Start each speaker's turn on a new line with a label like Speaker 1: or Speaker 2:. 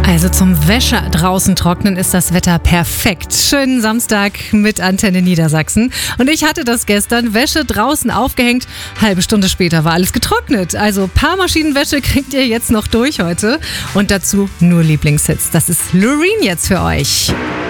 Speaker 1: Also zum Wäsche draußen trocknen ist das Wetter perfekt. Schönen Samstag mit Antenne Niedersachsen. Und ich hatte das gestern, Wäsche draußen aufgehängt. Halbe Stunde später war alles getrocknet. Also paar Maschinenwäsche kriegt ihr jetzt noch durch heute. Und dazu nur Lieblingshits. Das ist Loreen jetzt für euch.